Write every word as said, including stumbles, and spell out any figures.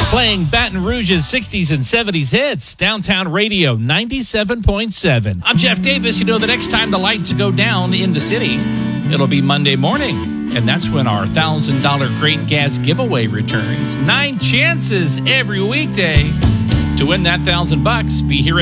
Playing Baton Rouge's sixties and seventies hits. Downtown Radio ninety-seven point seven. I'm Jeff Davis. You know, the next time the lights go down in the city, it'll be Monday morning. And that's when our one thousand dollars Great Gas giveaway returns. Nine chances every weekday to win that one thousand bucks. Be here at